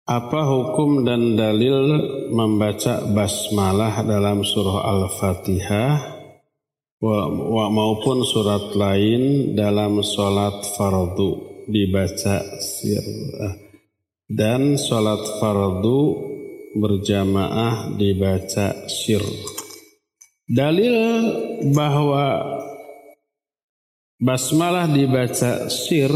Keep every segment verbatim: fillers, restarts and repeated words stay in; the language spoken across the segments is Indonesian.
Apa hukum dan dalil membaca basmalah dalam surah Al-Fatihah wa, wa, maupun surat lain dalam sholat fardu dibaca sir dan sholat fardu berjamaah dibaca sir. Dalil bahwa basmalah dibaca sir,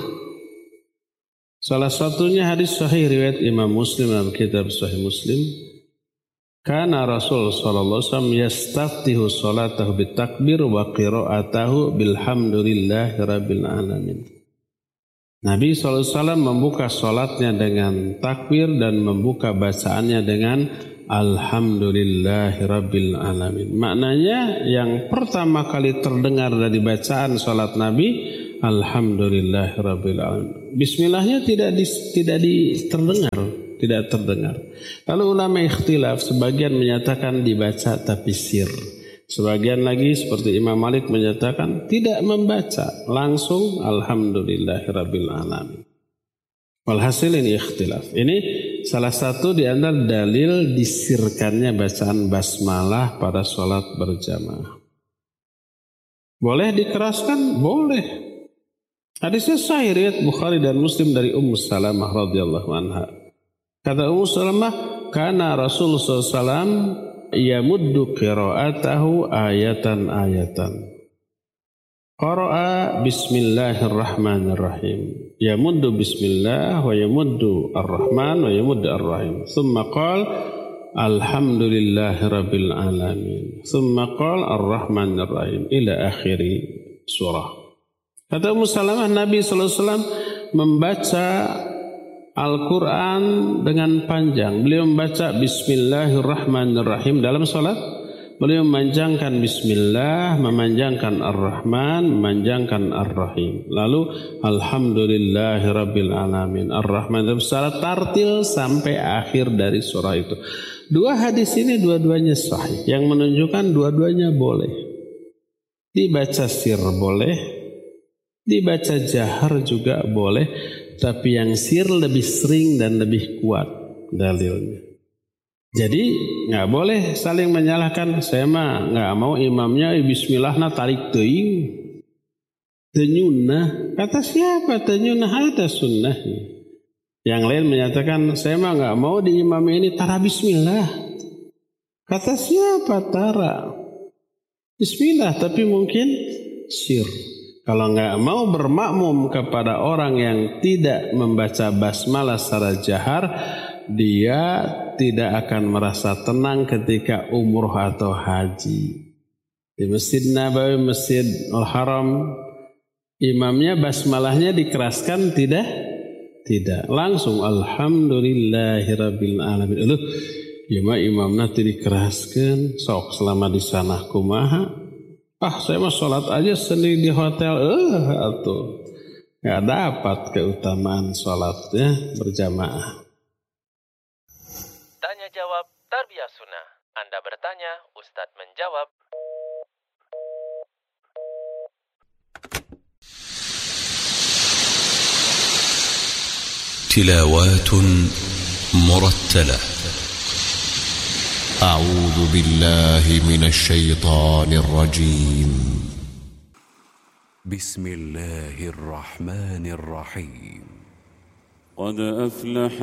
salah satunya hadis sahih riwayat Imam Muslim dalam kitab Sahih Muslim. Kana Rasul sallallahu alaihi wasallam yastaftihu salatahu bitakbir wa qira'atahu bilhamdulillahi rabbil alamin. Nabi sallallahu alaihi wasallam membuka salatnya dengan takbir dan membuka bacaannya dengan alhamdulillahi rabbil alamin. Maknanya yang pertama kali terdengar dari bacaan salat Nabi alhamdulillahirabbil alamin. Bismillahnya tidak di, tidak di, terdengar, tidak terdengar. Lalu ulama ikhtilaf, sebagian menyatakan dibaca tapi sir. Sebagian lagi seperti Imam Malik menyatakan tidak membaca, langsung alhamdulillahirabbil alamin. Walhasil ini ikhtilaf. Ini salah satu di antara dalil disirkannya bacaan basmalah pada sholat berjamaah. Boleh dikeraskan? Boleh. Hadisnya sahih riwayat Bukhari dan Muslim dari Ummu Salamah radhiyallahu anha. Kata Ummu Salamah, kana Rasulullah sallallahu alaihi wasallam yamuddu qira'atahu ayatan ayatan. Qara'a bismillahirrahmanirrahim. Yamuddu bismillah wa yamuddu ar-rahman wa yamuddu ar-rahim. Thumma qala alhamdulillahirabbil alamin. Thumma qala ar-rahmanirrahim ila akhiri surah. Kata Ummu Salamah, Nabi sallallahu alaihi wasallam membaca Al-Quran dengan panjang. Beliau membaca bismillahirrahmanirrahim dalam salat. Beliau memanjangkan bismillah, memanjangkan ar-rahman, memanjangkan ar-rahim. Lalu alhamdulillahirabbil alamin, ar-rahman, secara tartil sampai akhir dari surah itu. Dua hadis ini dua-duanya sahih, yang menunjukkan dua-duanya boleh. Dibaca sir boleh, dibaca jahar juga boleh, tapi yang sir lebih sering dan lebih kuat dalilnya. Jadi nggak boleh saling menyalahkan. Saya mah nggak mau imamnya bismillah na tarik teuing, tenyunah. Kata siapa tenyunah? Ada sunnahnya. Yang lain menyatakan saya mah nggak mau di imam ini tara bismillah. Kata siapa tara bismillah, tapi mungkin sir. Kalau nggak mau bermakmum kepada orang yang tidak membaca basmalah secara jahar, dia tidak akan merasa tenang ketika umroh atau haji. Di Masjid Nabawi, Masjid Al-Haram, imamnya basmalahnya dikeraskan tidak? Tidak. Langsung alhamdulillahirabbil alamin. Aduh, ya mah imamnya tidak dikeraskan. Sok selama di sana kumaha? Ah, saya mau sholat aja sendiri di hotel. Eh, atuh. Nggak dapat keutamaan sholatnya berjamaah. Tanya jawab Tarbiyah Sunnah. Anda bertanya, Ustadz menjawab. تلاوات مرتلة. أعوذ بالله من الشيطان الرجيم. بسم الله الرحمن الرحيم. قد أفلح